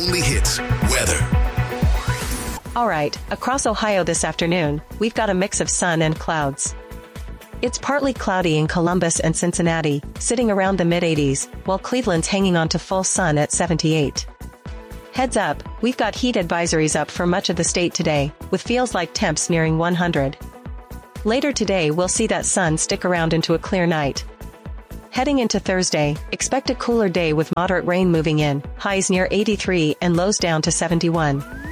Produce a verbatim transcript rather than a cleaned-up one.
only hits, weather. All right, across Ohio this afternoon, we've got a mix of sun and clouds. It's partly cloudy in Columbus and Cincinnati, sitting around the mid eighties, while Cleveland's hanging on to full sun at seventy-eight. Heads up, we've got heat advisories up for much of the state today, with feels like temps nearing one hundred. Later today we'll see that sun stick around into a clear night. Heading into Thursday, expect a cooler day with moderate rain moving in, highs near eighty-three and lows down to seventy-one.